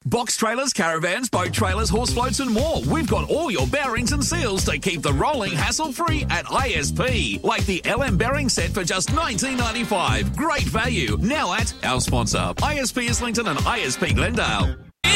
Box trailers, caravans, boat trailers, horse floats and more. We've got all your bearings and seals to keep the rolling hassle-free at ISP. Like the LM bearing set for just $19.95. Great value. Now at our sponsor, ISP Islington and ISP Glendale.